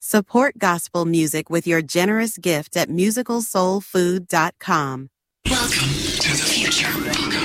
Support gospel music with your generous gift at musicalsoulfood.com. Welcome to the future.